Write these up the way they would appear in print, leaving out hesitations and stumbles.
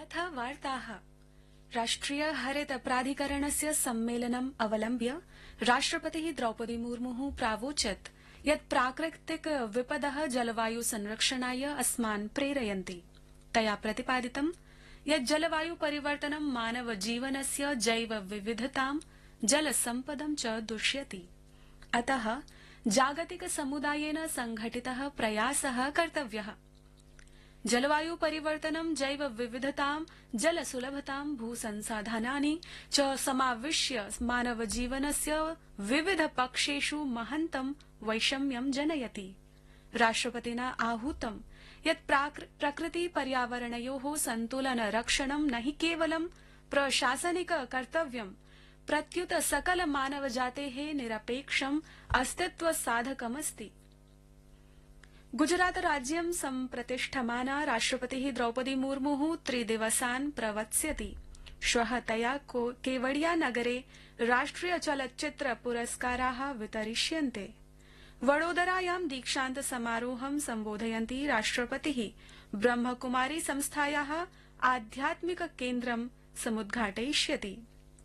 अथ वार्ताः। राष्ट्रिय हरित प्राधिकरणस्य सम्मेलनम् अवलम्ब्य राष्ट्रपतिः द्रौपदी मुर्मुः प्रावोचत् यत् प्राकृतिक विपदः जलवायु संरक्षणाय अस्मान् प्रेरयन्ति। तया प्रतिपादितं यत् जलवायु परिवर्तनं मानव जीवनस्य जैव विविधतां जल सम्पदं च दुष्यति। अतः जागतिक समुदायेन संघटितः प्रयासः कर्तव्यः। जलवायु परिवर्तनं जैव विविधतां जल सुलभतां भूसंसाधनानि च समाविश्य मानव जीवनस्य विविध पक्षेषु महन्तं वैषम्यं जनयति। राष्ट्रपतिना आहूतं यत् प्रकृति पर्यावरणयोः सन्तुलन रक्षणं न हि केवलं प्रशासनिक कर्तव्यं प्रत्युत सकल मानवजातेः निरपेक्षम् अस्तित्व साधकमस्ति। गुजरात राज्यं सम्प्रतिष्ठमाना राष्ट्रपतिः द्रौपदी मुर्मुः 3 दिवसान् प्रवत्स्यति। श्वः तया केवडिया नगरे राष्ट्रिय चलच्चित्र पुरस्काराः वितरिष्यन्ते। वडोदरायां दीक्षान्त समारोहं सम्बोधयन्ती राष्ट्रपतिः ब्रह्मकुमारी संस्थायाः आध्यात्मिक केन्द्रं समुद्घाटयिष्यति।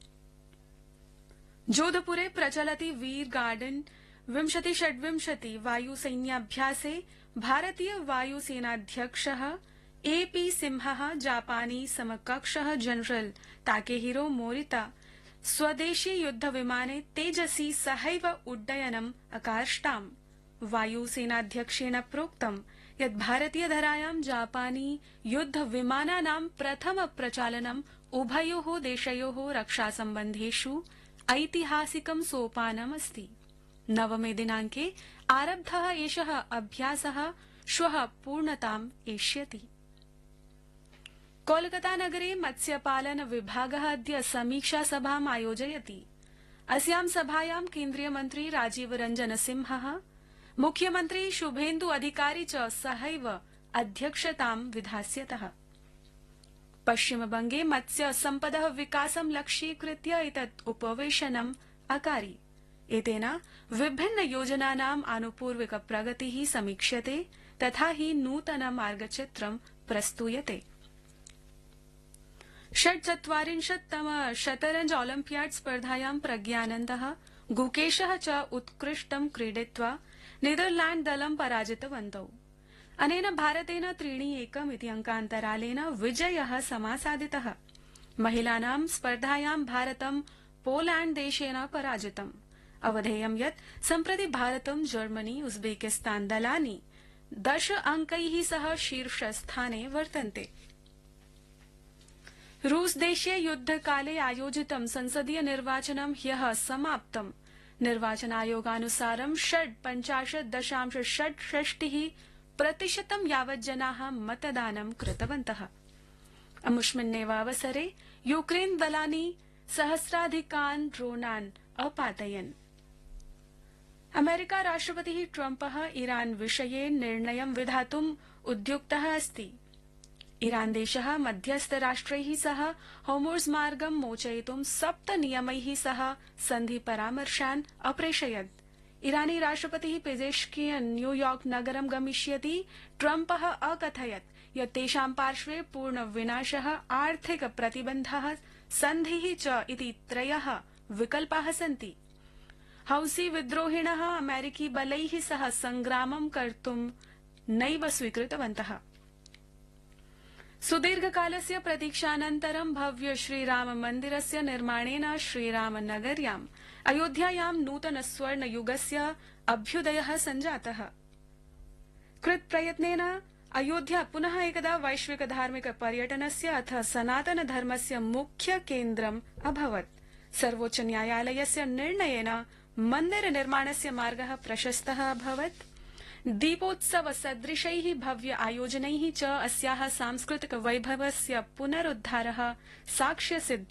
जोधपुरे प्रचलति वीर गार्डन 2026 वायुसैन्याभ्यासे भारतीय वायुसेनाध्यक्षः एपी सिंहः जापानी समकक्षः जनरल ताकेहिरो मोरिता स्वदेशी युद्धविमाने तेजसी सहैव उड्डयनम् अकार्ष्टाम्। वायुसेनाध्यक्षेण प्रोक्तं यत् भारतीयधरायां जापानी युद्धविमानानां प्रथम प्रचालनम् उभयोः देशयोः रक्षासम्बन्धेषु ऐतिहासिकं सोपानमस्ति। 9 दिनाङ्के आरब्धः एषः अभ्यासः श्वः पूर्णताम् एष्यति। कोलकाता नगरे मत्स्यपालन विभागः अद्य समीक्षा सभाम् आयोजयति। अस्यां सभायां केन्द्रीय मन्त्री राजीव रञ्जन सिंहः मुख्यमन्त्री शुभेन्दु अधिकारी च सहैव अध्यक्षतां विधास्यतः। पश्चिमबंगे मत्स्य सम्पदः विकासं लक्ष्यीकृत्य एतत् उपवेशनम् अकारि। एतेन विभिन्न योजनानाम् आनुपूर्विक प्रगतिः समीक्ष्यते तथा हि नूतन मार्गचित्रं प्रस्तूयते। 46तम शतरंज ओलम्पियाड स्पर्धायां प्रज्ञानन्दः गुकेशः च उत्कृष्टं क्रीडित्वा नीदरलैण्ड दलं पराजितवन्तौ। अनेन भारतेन 3-1 इति अंकान्तरालेन विजयः समासादितः। महिलानां स्पर्धायां भारतं पोलैण्ड देशेन पराजितम्। अवधेयं यत् सम्प्रति भारतं जर्मनी उज्बेकिस्तान दलानि 10 अंकैः सह शीर्षस्थाने वर्तन्ते। रूसदेशे युद्धकाले आयोजितं संसदीय निर्वाचनं ह्यः समाप्तम्। निर्वाचनायोगानुसारं 50.66% यावत् जनाः मतदानं कृतवन्तः। अमुष्मिन्नेव अवसरे यूक्रेन दलानि सहस्राधिकान् ड्रोनान् अपातयन्। अमेरिका राष्ट्रपतिः ट्रम्पः ईरान विषये निर्णयं विधातुम् उद्युक्तः अस्ति। ईरान देशः मध्यस्थराष्ट्रैः सह होर्मुज़ मार्गं मोचयितुं 7 नियमैः सह सन्धि परामर्शान् अप्रेषयत्। ईरानी राष्ट्रपतिः पेजेश्कियन् न्यूयॉर्क नगरं गमिष्यति। ट्रम्पः अकथयत् यत् तेषां पार्श्वे पूर्णविनाशः आर्थिक प्रतिबन्धः सन्धिः च इति 3 विकल्पाः सन्ति। हौसी विद्रोहिणः अमेरिकी बलैः सह संग्रामं कर्तुं नैव स्वीकृतवन्तः। सुदीर्घकालस्य प्रतीक्षानन्तरं भव्य श्रीराम मन्दिरस्य निर्माणेन श्रीरामनगर्याम् अयोध्यायां नूतन स्वर्णयुगस्य अभ्युदयः सञ्जातः। कृतप्रयत्नेन अयोध्या पुनः एकदा वैश्विक धार्मिक पर्यटनस्य अथ सनातन धर्मस्य मुख्य केन्द्रम् अभवत्। सर्वोच्च न्यायालयस्य निर्णयेन मन्दिर निर्माणस्य मार्गः प्रशस्तः अभवत्। दीपोत्सव सदृशैः भव्य आयोजनैः च अस्याः सांस्कृतिक वैभवस्य पुनरुद्धारः साक्ष्यसिद्धः